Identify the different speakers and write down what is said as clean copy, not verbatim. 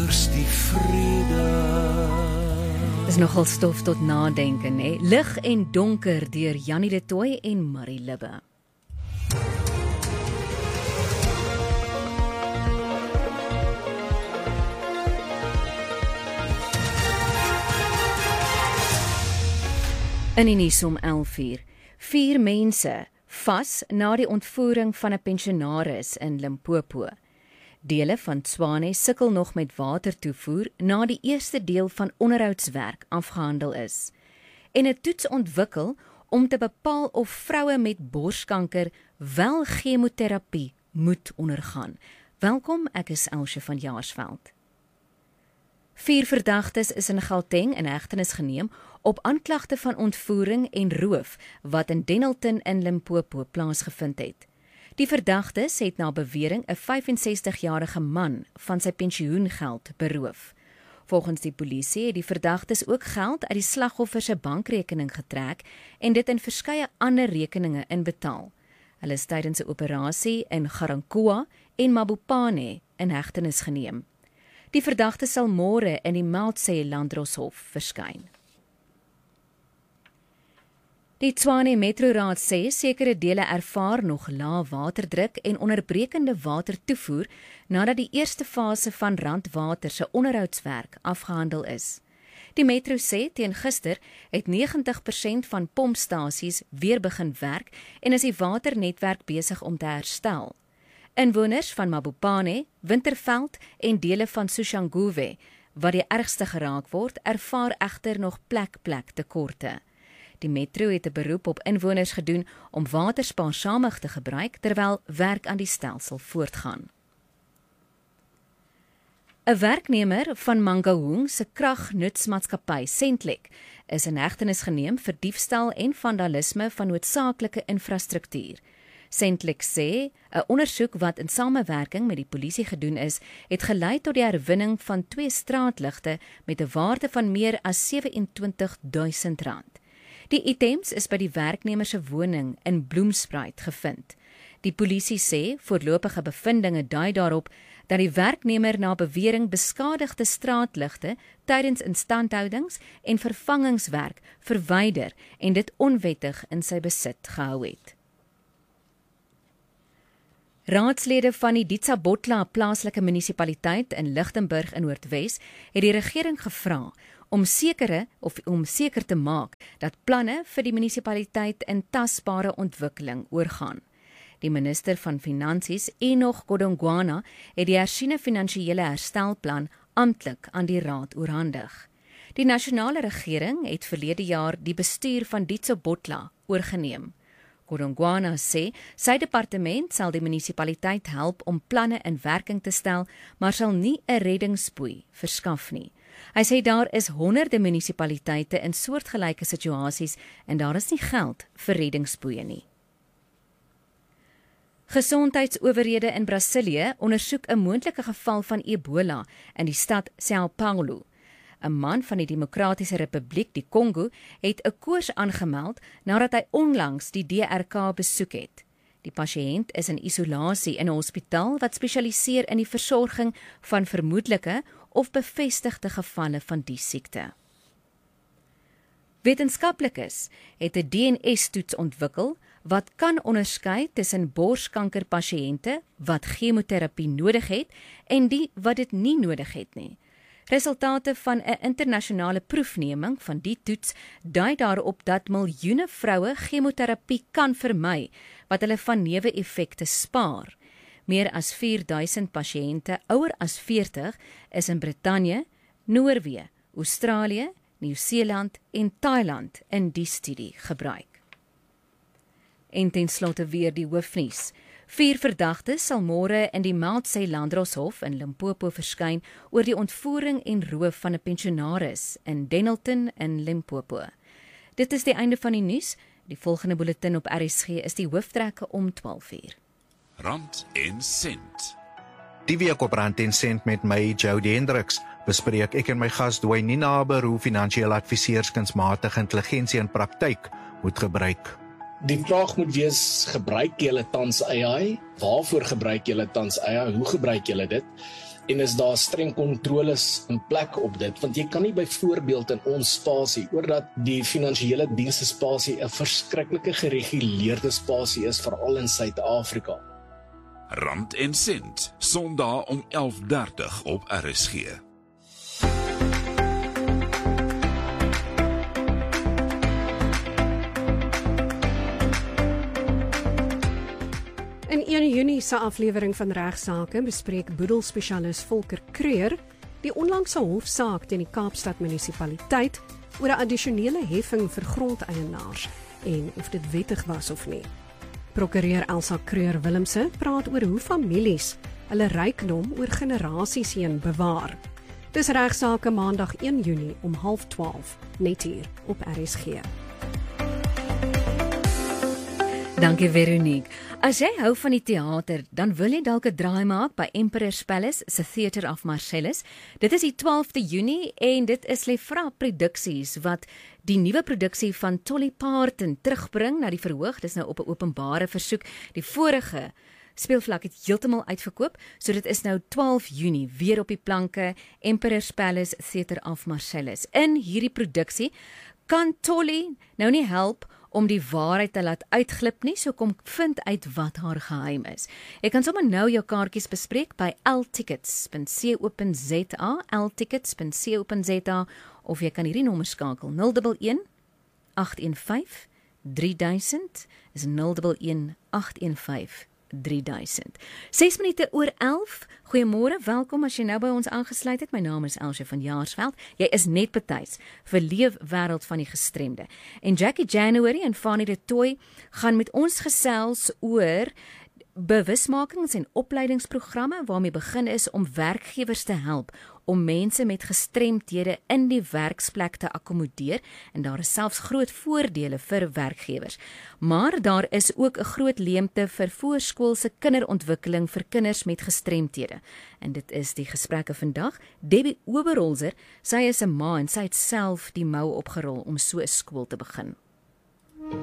Speaker 1: eers die vrede.
Speaker 2: Is nogal stof tot nadenken, hè? Lig en donker deur Jannie de Tooy en Marie Libbe. In die nuus om 11:00. 4 mense vas na die ontvoering van 'n pensionaris in Limpopo. Dele van Tshwane sukkel nog met watertoevoer na die eerste deel van onderhoudswerk afgehandel is. En 'n toets ontwikkel om te bepaal of vroue met borskanker wel chemoterapie moet ondergaan. Welkom, ek is Elsje van Jaarsveld. 4 verdagtes is in Gauteng in hegtenis geneem op aanklagte van ontvoering en roof wat in Dennilton in Limpopo plaasgevind het. Die verdagtes het na bewering 'n 65-jarige man van sy pensioengeld beroof. Volgens die polisie het die verdagtes ook geld uit die slagoffer se bankrekening getrek en dit in verskeie ander rekeninge inbetaal. Hulle is tydens 'n operasie in Garankuwa en Mabopane in hegtenis geneem. Die verdagtes sal môre in die Melkseelanddroshof verskyn. Die Tshwane Metroraad sê sekere dele ervaar nog lae waterdruk en onderbrekende watertoevoer nadat die eerste fase van Randwater se onderhoudswerk afgehandel is. Die metro sê teen gister het 90% van pompstasies weer begin werk en is die waternetwerk besig om te herstel. Inwoners van Mabopane, Winterveld en dele van Soshanguve, wat die ergste geraak word, ervaar egter nog plek tekorte. Die metro het 'n beroep op inwoners gedoen om water spaarsamig te gebruik terwyl werk aan die stelsel voortgaan. 'n Werknemer van Mangaung se kragnutsmaatskappy Sentlek is in hegtenis geneem vir diefstal en vandalisme van noodsaaklike infrastruktuur. Sentlek sê 'n ondersoek wat in samewerking met die polisie gedoen is, het gelei tot die herwinning van 2 straatligte met 'n waarde van meer as R27.000. Die items is by die werknemer se woning in Bloemspruit gevind. Die polisie sê voorlopige bevindinge dui daarop dat die werknemer na bewering beskadigde straatligte tydens instandhoudings en vervangingswerk verwyder en dit onwettig in sy besit gehou het. Raadslede van die Ditsabotla plaaslike munisipaliteit in Lichtenburg in Noordwes het die regering gevra om seker te maak dat planne vir die munisipaliteit in tasbare ontwikkeling oorgaan. Die minister van Finansies, Enoch Godongwana, het die hersiene finansiële herstelplan amptelik aan die raad oorhandig. Die nasionale regering het verlede jaar die bestuur van Ditsabotla oorgeneem. Godongwana sê sy departement sal die munisipaliteit help om planne in werking te stel, maar sal nie 'n reddingsboei verskaf nie. Hy sê daar is honderde munisipaliteite in soortgelyke situasies en daar is nie geld vir reddingsboeie nie. Gesondheidsowerhede in Brasilië ondersoek 'n moontlike geval van Ebola in die stad São Paulo. 'n Man van die Demokratiese Republiek, die Kongo, het 'n koors aangemeld nadat hy onlangs die DRK besoek het. Die pasiënt is in isolasie in 'n hospitaal wat spesialiseer in die versorging van vermoedelike of bevestigde gevalle van die siekte. Wetenskaplikes het 'n DNS-toets ontwikkel wat kan onderskei tussen borskankerpasiënte wat chemoterapie nodig het en die wat dit nie nodig het nie. Resultate van 'n internasionale proefneming van die toets dui daarop dat miljoene vroue chemoterapie kan vermy wat hulle van neeweffekte spaar. Meer as 4000 pasiënte ouer as 40 is in Brittanje, Noorwe, Australië, Nieu-Seeland en Thailand in die studie gebruik. En ten slotte weer die hoofnuus. 4 verdagtes sal môre in die Melkseelanddroshof in Limpopo verskyn oor die ontvoering en roof van 'n pensionaris in Dennilton in Limpopo. Dit is die einde van die nuus. Die volgende bulletin op RSG is die hooftrekke om 12:00.
Speaker 1: Rand en sent.
Speaker 3: Die week op Rand en Sent met my, Jody Hendricks, bespreek ek en my gas Dwayne Naber hoe finansiële adviseurs kunsmatige intelligensie in praktyk moet gebruik.
Speaker 4: Die vraag moet wees, gebruik julle tans AI? Waarvoor gebruik julle tans AI? Hoe gebruik julle dit? en is daar streng kontroles in plek op dit, want jy kan nie byvoorbeeld in ons spasie, oordat die finansiële dienste spasie 'n verskriklike gereguleerde spasie is, veral in Suid-Afrika.
Speaker 1: Rand en Sent, Sondag om 11:30 op RSG.
Speaker 5: In 1 Junie se aflewering van Regsake bespreek boedelspesialis Volker Kreur die onlangse hofsaak teen die Kaapstad munisipaliteit oor 'n addisionele heffing vir grondeienaars en of dit wettig was of nie. Prokureur Elsa Kreur-Willemse praat oor hoe families hulle rykdom oor generasies heen bewaar. Dis Regsake Maandag 1 Junie om 11:30 net hier op RSG.
Speaker 2: Dankie Veronique. As jy hou van die teater, dan wil jy dalk 'n draai maak by Emperor's Palace se Theatre of Marcellus. Dit is die 12de Junie en dit is Lefra Produksies wat die nuwe produksie van Dolly Parton terugbring na die verhoog. Dis nou op 'n openbare versoek. Die vorige speelvlak het heeltemal uitverkoop, so dit is nou 12 Junie weer op die planke, Emperor's Palace Theatre of Marcellus. In hierdie produksie kan Dolly nou nie help om die waarheid te laat uitglip nie, so kom vind uit wat haar geheim is. Jy kan sommer nou jou kaartjies bespreek by ltickets.co.za, ltickets.co.za, of jy kan hierdie nommer skakel, 011 815 3000, is 011 815 3000. 6 minute oor 11. Goeiemôre, welkom as jy nou by ons aangesluit het. My naam is Elsje van Jaarsveld. Jy is net betuis vir Leefwêreld van die Gestremde. En Jackie January en Fanny de Tooy gaan met ons gesels oor bewusmakings en opleidingsprogramme waarmee begin is om werkgewers te help om mense met gestremdhede in die werksplek te akkommodeer, en daar is selfs groot voordele vir werkgewers. Maar daar is ook 'n groot leemte vir voorskoolse kinderontwikkeling vir kinders met gestremdhede. En dit is die gesprekke vandag. Debbie Oberholzer, sy is 'n ma en sy het self die mou opgerol om so 'n skool te begin.